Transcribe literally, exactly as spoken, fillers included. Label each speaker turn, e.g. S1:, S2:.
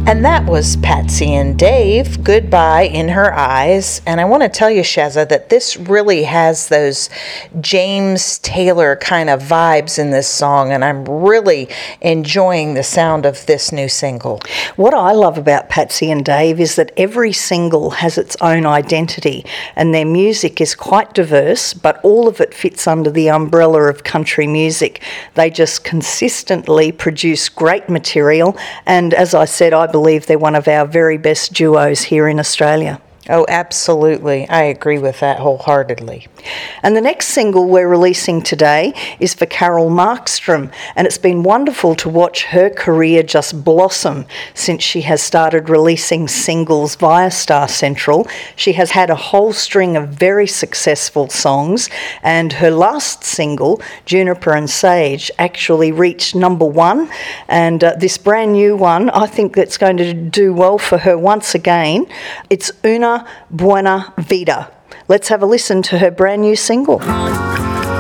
S1: And that was Patsy and Dave, Goodbye in Her Eyes. And I want to tell you, Shazza, that this really has those James Taylor kind of vibes in this song, and I'm really enjoying the sound of this new single.
S2: What I love about Patsy and Dave is that every single has its own identity, and their music is quite diverse, but all of it fits under the umbrella of country music. They just consistently produce great material, and as I said, I believe they're one of our very best duos here in Australia.
S1: Oh, absolutely. I agree with that wholeheartedly.
S2: And the next single we're releasing today is for Carol Markstrom, and it's been wonderful to watch her career just blossom since she has started releasing singles via Star Central. She has had a whole string of very successful songs, and her last single, Juniper and Sage, actually reached number one, and uh, this brand new one, I think that's going to do well for her once again. It's Una Buena Vida. Let's have a listen to her brand new single.